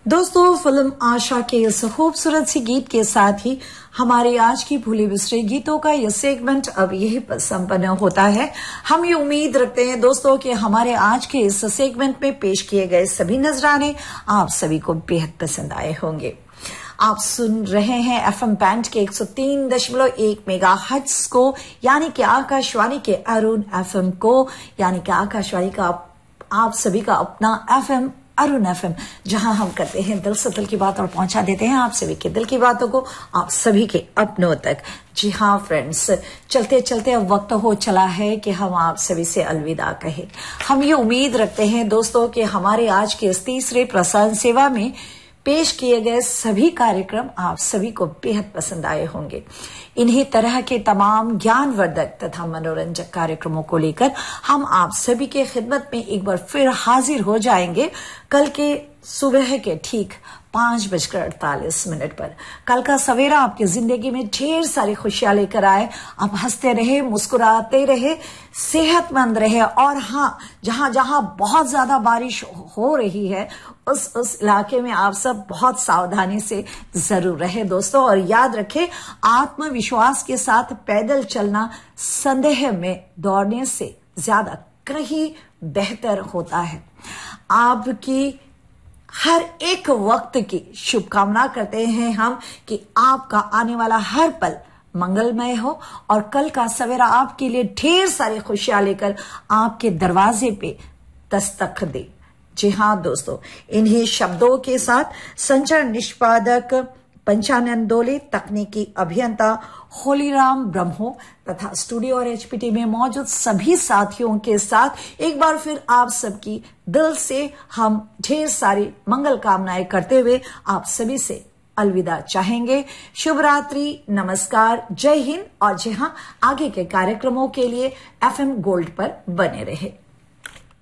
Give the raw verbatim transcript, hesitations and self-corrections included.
दोस्तों, फिल्म आशा के इस खूबसूरत सी गीत के साथ ही हमारे आज की भूले बिसरे गीतों का यह सेगमेंट अब यही संपन्न होता है। हम ये उम्मीद रखते हैं दोस्तों कि हमारे आज के इस सेगमेंट में पेश किए गए सभी नजराने आप सभी को बेहद पसंद आए होंगे। आप सुन रहे हैं एफएम बैंड के एक सौ तीन दशमलव एक मेगा हर्ट्ज को, यानी कि आकाशवाणी के अरुण एफएम को, यानी कि आकाशवाणी का आप सभी का अपना एफएम अरुण एफएम, जहां हम करते हैं दिल से दिल की बात और पहुंचा देते हैं आप सभी के दिल की बातों को आप सभी के अपनों तक। जी हाँ फ्रेंड्स, चलते चलते अब वक्त हो चला है कि हम आप सभी से अलविदा कहें। हम ये उम्मीद रखते हैं दोस्तों कि हमारे आज के इस तीसरे प्रसारण सेवा में पेश किए गए सभी कार्यक्रम आप सभी को बेहद पसंद आए होंगे। इन्हीं तरह के तमाम ज्ञानवर्धक तथा मनोरंजक कार्यक्रमों को लेकर हम आप सभी के खिदमत में एक बार फिर हाजिर हो जाएंगे कल के सुबह के ठीक पांच बजकर अड़तालीस मिनट पर। कल का सवेरा आपकी जिंदगी में ढेर सारी खुशियां लेकर आए। आप हंसते रहे, मुस्कुराते रहे, सेहतमंद रहे, और हाँ, जहां जहां बहुत ज्यादा बारिश हो रही है उस उस इलाके में आप सब बहुत सावधानी से जरूर रहे दोस्तों। और याद रखें, आत्मविश्वास के साथ पैदल चलना संदेह में दौड़ने से ज्यादा कहीं बेहतर होता है। आपकी हर एक वक्त की शुभकामना करते हैं हम कि आपका आने वाला हर पल मंगलमय हो और कल का सवेरा आपके लिए ढेर सारी खुशियां लेकर आपके दरवाजे पे दस्तक दे। जी हाँ दोस्तों, इन्हीं शब्दों के साथ संचार निष्पादक पंचानन दोले, तकनीकी अभियंता होलीराम ब्रह्मो तथा स्टूडियो और एचपीटी में मौजूद सभी साथियों के साथ एक बार फिर आप सबकी दिल से हम ढेर सारी मंगल कामनाएं करते हुए आप सभी से अलविदा चाहेंगे। शुभ रात्रि, नमस्कार, जय हिंद। और जी हाँ, आगे के कार्यक्रमों के लिए एफएम गोल्ड पर बने रहे।